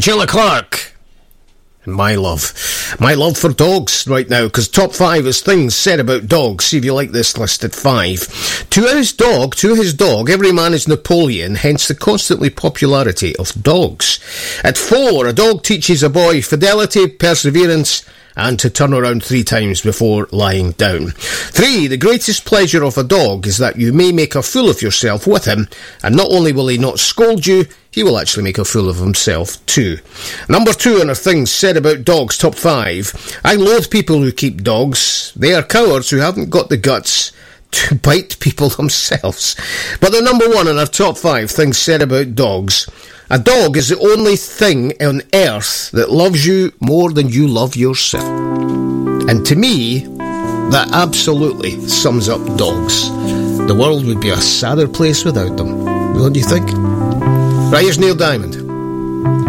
Angela Clark. And my love for dogs right now, because top 5 is things said about dogs. See if you like this list at 5. To his dog, every man is Napoleon, hence the constantly popularity of dogs. At 4, a dog teaches a boy fidelity, perseverance, and to turn around 3 times before lying down. 3, the greatest pleasure of a dog is that you may make a fool of yourself with him, and not only will he not scold you, he will actually make a fool of himself too. Number 2 in our things said about dogs, top 5. I loathe people who keep dogs. They are cowards who haven't got the guts to bite people themselves. But the number 1 in our top 5 things said about dogs. A dog is the only thing on earth that loves you more than you love yourself. And to me, that absolutely sums up dogs. The world would be a sadder place without them. Don't you think? Right, here's Neil Diamond.